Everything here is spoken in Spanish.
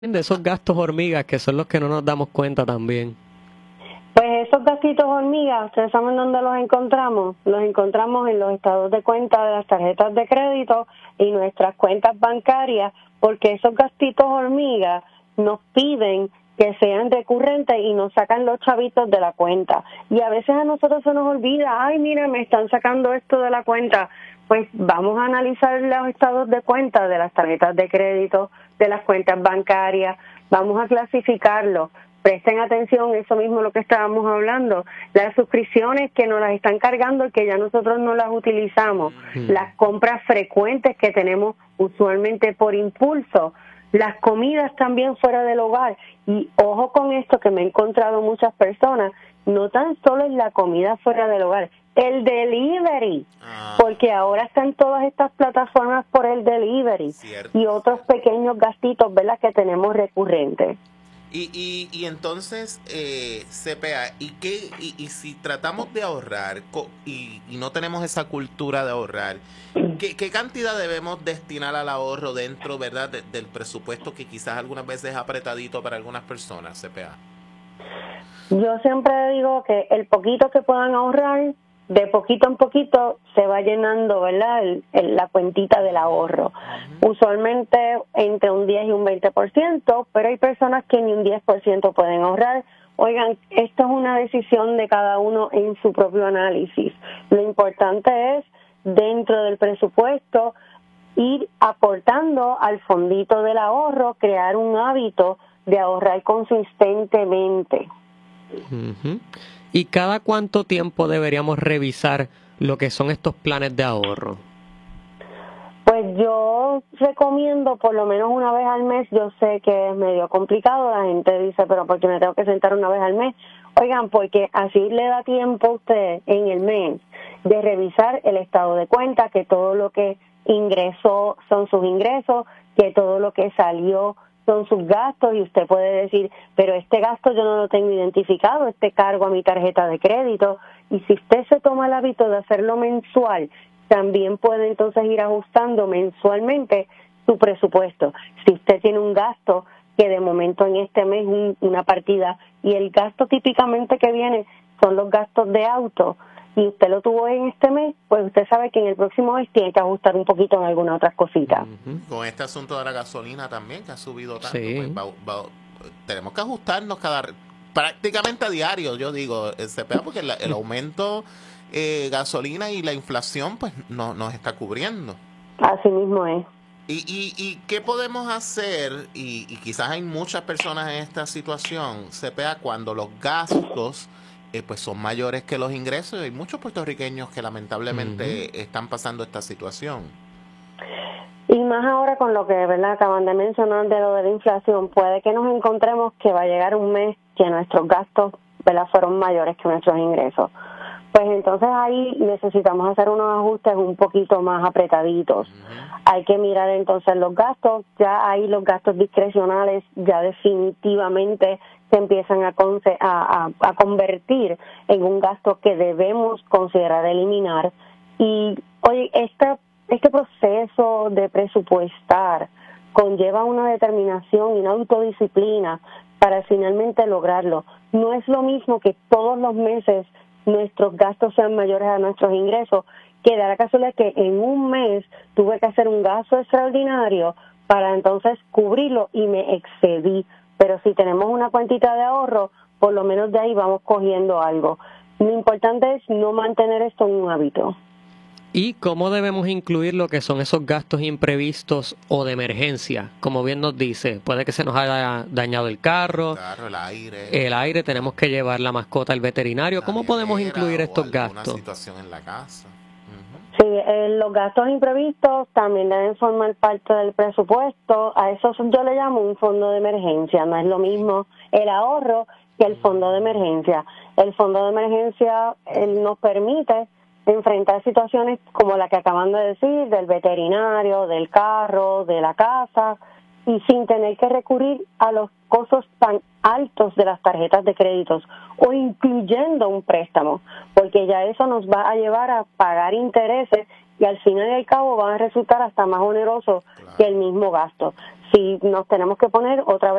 De esos gastos hormigas que son los que no nos damos cuenta también. Pues esos gastitos hormigas, ¿ustedes saben dónde los encontramos? Los encontramos en los estados de cuenta de las tarjetas de crédito y nuestras cuentas bancarias, porque esos gastitos hormigas nos piden que sean recurrentes y nos sacan los chavitos de la cuenta. Y a veces a nosotros se nos olvida, ay, mira, me están sacando esto de la cuenta. Pues vamos a analizar los estados de cuenta de las tarjetas de crédito, de las cuentas bancarias, vamos a clasificarlo. Presten atención, eso mismo lo que estábamos hablando, las suscripciones que nos las están cargando y que ya nosotros no las utilizamos, las compras frecuentes que tenemos usualmente por impulso, las comidas también fuera del hogar. Y ojo con esto, que me he encontrado muchas personas, no tan solo es la comida fuera del hogar, el delivery, porque ahora están todas estas plataformas por el delivery. Cierto. Y otros pequeños gastitos, ¿verdad?, que tenemos recurrentes. Y entonces, CPA, y si tratamos de ahorrar y no tenemos esa cultura de ahorrar, ¿qué cantidad debemos destinar al ahorro dentro, verdad, del presupuesto que quizás algunas veces es apretadito para algunas personas, CPA? Yo siempre digo que el poquito que puedan ahorrar, de poquito en poquito se va llenando, ¿verdad?, la cuentita del ahorro. Usualmente entre un 10 y un 20%, pero hay personas que ni un 10% pueden ahorrar. Oigan, esto es una decisión de cada uno en su propio análisis. Lo importante es, dentro del presupuesto, ir aportando al fondito del ahorro, crear un hábito de ahorrar consistentemente. ¿Y cada cuánto tiempo deberíamos revisar lo que son estos planes de ahorro? Pues yo recomiendo por lo menos una vez al mes. Yo sé que es medio complicado, la gente dice, pero ¿por qué me tengo que sentar una vez al mes? Oigan, porque así le da tiempo a usted en el mes de revisar el estado de cuenta, que todo lo que ingresó son sus ingresos, que todo lo que salió son sus gastos, y usted puede decir, pero este gasto yo no lo tengo identificado, este cargo a mi tarjeta de crédito. Y si usted se toma el hábito de hacerlo mensual, también puede entonces ir ajustando mensualmente su presupuesto. Si usted tiene un gasto que de momento en este mes una partida, y el gasto típicamente que viene son los gastos de auto, y usted lo tuvo en este mes, pues usted sabe que en el próximo mes tiene que ajustar un poquito en alguna otra cosita. Con este asunto de la gasolina también, que ha subido tanto, Sí. pues tenemos que ajustarnos prácticamente a diario, yo digo, CPA, porque el aumento gasolina y la inflación pues nos está cubriendo. Así mismo es. ¿Y qué podemos hacer? Y quizás hay muchas personas en esta situación, CPA, cuando los gastos pues son mayores que los ingresos. Hay muchos puertorriqueños que lamentablemente están pasando esta situación. Y más ahora con lo que, ¿verdad?, acaban de mencionar de lo de la inflación, puede que nos encontremos que va a llegar un mes que nuestros gastos, ¿verdad?, fueron mayores que nuestros ingresos. Pues entonces ahí necesitamos hacer unos ajustes un poquito más apretaditos. Hay que mirar entonces los gastos. Ya ahí los gastos discrecionales ya definitivamente se empiezan a convertir en un gasto que debemos considerar eliminar. Y oye, este proceso de presupuestar conlleva una determinación y una autodisciplina para finalmente lograrlo. No es lo mismo que todos los meses nuestros gastos sean mayores a nuestros ingresos, que da la casualidad que en un mes tuve que hacer un gasto extraordinario para entonces cubrirlo y me excedí. Pero si tenemos una cuantita de ahorro, por lo menos de ahí vamos cogiendo algo. Lo importante es no mantener esto en un hábito. ¿Y cómo debemos incluir lo que son esos gastos imprevistos o de emergencia? Como bien nos dice, puede que se nos haya dañado el carro, el aire, tenemos que llevar la mascota al veterinario. ¿Cómo podemos incluir estos gastos? Una situación en la casa. Sí, los gastos imprevistos también deben formar parte del presupuesto. A eso yo le llamo un fondo de emergencia. No es lo mismo el ahorro que el fondo de emergencia. El fondo de emergencia nos permite enfrentar situaciones como la que acaban de decir, del veterinario, del carro, de la casa, y sin tener que recurrir a los costos tan altos de las tarjetas de créditos o incluyendo un préstamo, porque ya eso nos va a llevar a pagar intereses y al final y al cabo van a resultar hasta más onerosos que el mismo gasto. Si nos tenemos que poner otra vez